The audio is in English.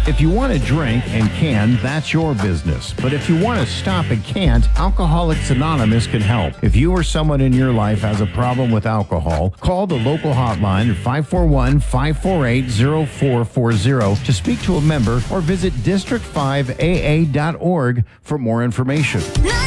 If you want to drink and can, that's your business. But if you want to stop and can't, Alcoholics Anonymous can help. If you or someone in your life has a problem with alcohol, call the local hotline at 541-548-0440 to speak to a member or visit district5aa.org for more information.